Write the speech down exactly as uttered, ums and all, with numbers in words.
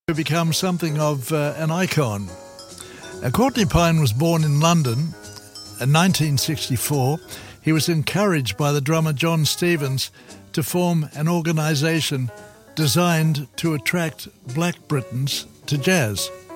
to become something of uh, an icon. Uh, Courtney Pine was born in London in nineteen sixty-four. He was encouraged by the drummer John Stevens to form an organisation designed to attract black Britons to jazz.